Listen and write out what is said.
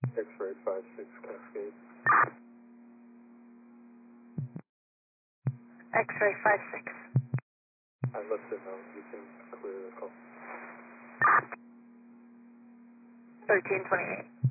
X-ray 56 Cascade. X-ray 56. I let them know you can clear the call. 1328.